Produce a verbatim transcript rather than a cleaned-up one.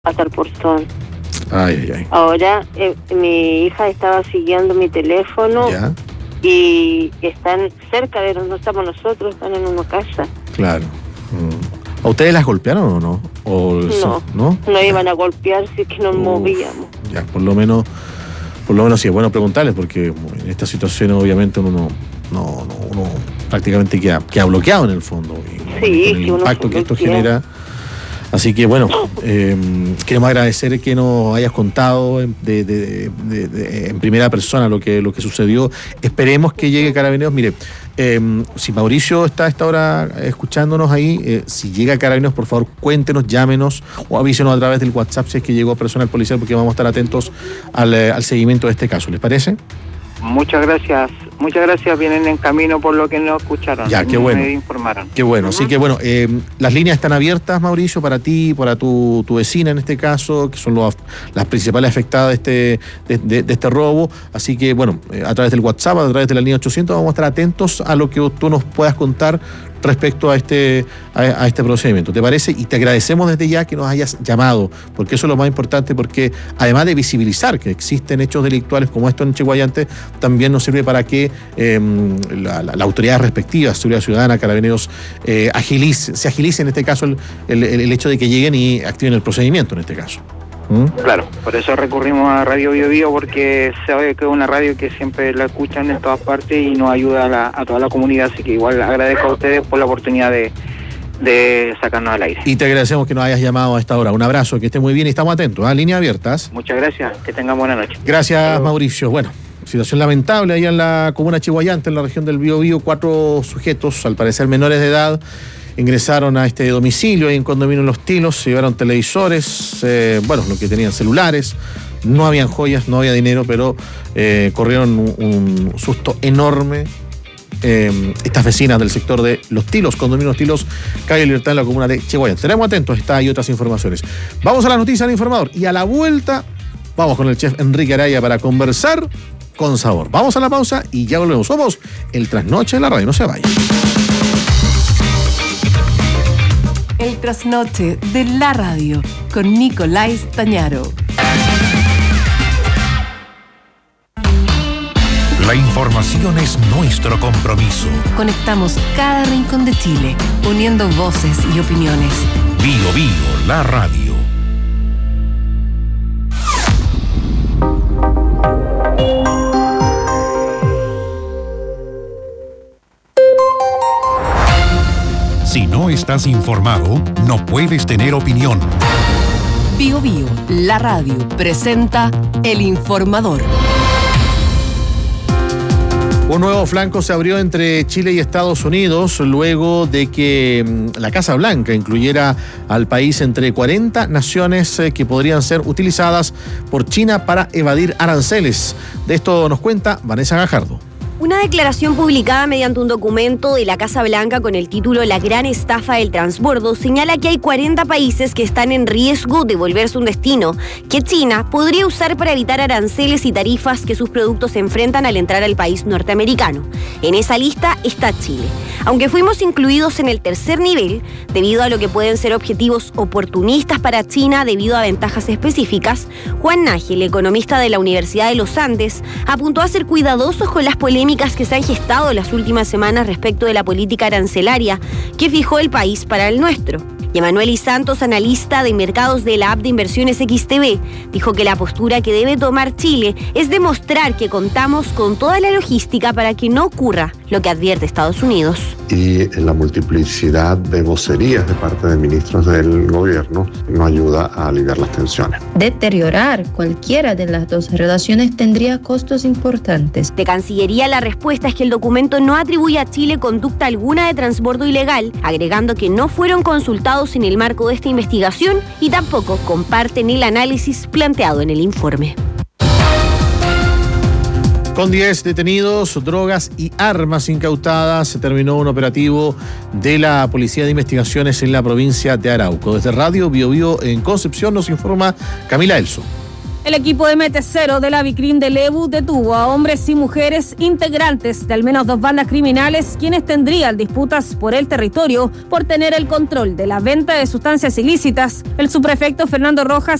pasar por zona. Ay, ay, ay. Ahora eh, mi hija estaba siguiendo mi teléfono. ¿Ya? Y están cerca de nosotros, no estamos nosotros, están en una casa. Claro. Mm. ¿A ustedes las golpearon o no? ¿O no, no, no iban a golpear si es que nos Uf, movíamos. Ya, por lo menos, por lo menos sí es bueno preguntarles, porque en esta situación obviamente uno no, no, no uno prácticamente queda, queda bloqueado en el fondo. Y, sí, con el que uno impacto que esto bloquea. genera. Así que bueno, eh, queremos agradecer que nos hayas contado en, de, de, de, de, en primera persona lo que, lo que sucedió. Esperemos que llegue Carabineros. Mire, eh, si Mauricio está a esta hora escuchándonos ahí, eh, si llega Carabineros, por favor cuéntenos, llámenos o avísenos a través del WhatsApp si es que llegó personal policial, porque vamos a estar atentos al, al seguimiento de este caso. ¿Les parece? Muchas gracias, muchas gracias, vienen en camino por lo que nos escucharon. Ya, qué bueno. Me informaron. Qué bueno, Uh-huh. así que bueno, eh, las líneas están abiertas, Mauricio, para ti, para tu, tu vecina en este caso, que son los, las principales afectadas de este, de, de, de este robo, así que bueno, eh, a través del WhatsApp, a través de la línea ochocientos, vamos a estar atentos a lo que tú nos puedas contar respecto a este, a, a este procedimiento. ¿Te parece? Y te agradecemos desde ya que nos hayas llamado, porque eso es lo más importante, porque además de visibilizar que existen hechos delictuales como esto en Chiguayante, también nos sirve para que eh, la, la, la autoridad respectiva, Seguridad Ciudadana, Carabineros, eh, agilice, se agilice en este caso el, el, el hecho de que lleguen y activen el procedimiento en este caso. ¿Mm? Claro, por eso recurrimos a Radio Bio Bio, porque sabe que es una radio que siempre la escuchan en todas partes y nos ayuda a, la, a toda la comunidad, así que igual agradezco a ustedes por la oportunidad de, de sacarnos al aire. Y te agradecemos que nos hayas llamado a esta hora. Un abrazo, que esté muy bien y estamos atentos. ¿eh? Líneas abiertas. Muchas gracias, que tengan buena noche. Gracias, Mauricio. Bueno, situación lamentable allá en la comuna de Chiguayante, en la región del Biobío. Cuatro sujetos, al parecer menores de edad, ingresaron a este domicilio ahí en condominio Los Tilos, se llevaron televisores, eh, bueno, lo que tenían celulares, no habían joyas, no había dinero, pero eh, corrieron un, un susto enorme. Eh, estas vecinas del sector de Los Tilos, condominio Los Tilos, calle Libertad, en la comuna de Chiguayante. Estaremos atentos, esta y otras informaciones. Vamos a la noticia del informador y a la vuelta vamos con el chef Enrique Araya para conversar con sabor. Vamos a la pausa y ya volvemos. Somos el Trasnoche de la radio, no se vayan. El Trasnoche de la radio con Nicolás Tañaro. La información es nuestro compromiso. Conectamos cada rincón de Chile, uniendo voces y opiniones. Bio Bio, la radio. Si no estás informado, no puedes tener opinión. Bio Bio, la radio, presenta El Informador. Un nuevo flanco se abrió entre Chile y Estados Unidos luego de que la Casa Blanca incluyera al país entre cuarenta naciones que podrían ser utilizadas por China para evadir aranceles. De esto nos cuenta Vanessa Gajardo. Una declaración publicada mediante un documento de la Casa Blanca con el título La gran estafa del transbordo señala que hay cuarenta países que están en riesgo de volverse un destino que China podría usar para evitar aranceles y tarifas que sus productos enfrentan al entrar al país norteamericano. En esa lista está Chile. Aunque fuimos incluidos en el tercer nivel, debido a lo que pueden ser objetivos oportunistas para China debido a ventajas específicas, Juan Nájel, economista de la Universidad de los Andes, apuntó a ser cuidadosos con las polémicas que se han gestado en las últimas semanas respecto de la política arancelaria que fijó el país para el nuestro. Y Emanuel Y. Santos, analista de mercados de la app de inversiones X T B, dijo que la postura que debe tomar Chile es demostrar que contamos con toda la logística para que no ocurra lo que advierte Estados Unidos. Y la multiplicidad de vocerías de parte de ministros del gobierno no ayuda a aliviar las tensiones. Deteriorar cualquiera de las dos relaciones tendría costos importantes. De Cancillería, la respuesta es que el documento no atribuye a Chile conducta alguna de transbordo ilegal, agregando que no fueron consultados en el marco de esta investigación y tampoco comparten el análisis planteado en el informe. Con diez detenidos, drogas y armas incautadas, se terminó un operativo de la Policía de Investigaciones en la provincia de Arauco. Desde Radio Bio Bio en Concepción nos informa Camila Elso. El equipo M T cero de la Vicrim de Lebu detuvo a hombres y mujeres integrantes de al menos dos bandas criminales quienes tendrían disputas por el territorio por tener el control de la venta de sustancias ilícitas. El subprefecto Fernando Rojas